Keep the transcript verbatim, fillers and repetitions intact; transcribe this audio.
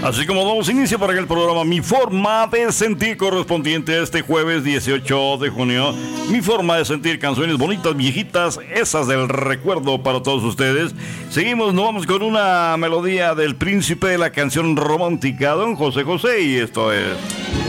Así como damos inicio para el programa Mi Forma de Sentir, correspondiente a este jueves dieciocho de junio. Mi Forma de Sentir, canciones bonitas, viejitas, esas del recuerdo para todos ustedes. Seguimos, nos vamos con una melodía del príncipe de la canción romántica, don José José, y esto es